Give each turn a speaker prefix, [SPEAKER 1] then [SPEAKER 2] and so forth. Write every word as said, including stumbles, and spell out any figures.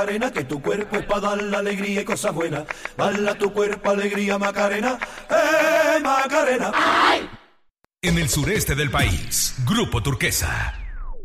[SPEAKER 1] Macarena, que tu cuerpo es para dar la alegría y cosas buenas. Bala tu cuerpo, alegría, Macarena. ¡Eh, Macarena! ¡Ay!
[SPEAKER 2] En el sureste del país, Grupo Turquesa.